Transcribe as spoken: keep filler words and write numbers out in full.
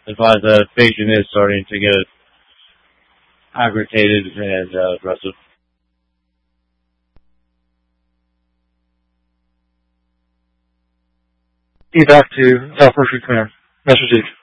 advise that the patient is starting to get agitated and uh, aggressive. Feedback to South First Command. Master Chief.